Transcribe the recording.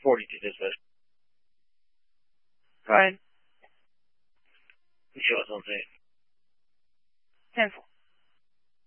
42 dispatch. Go ahead. Show us on scene.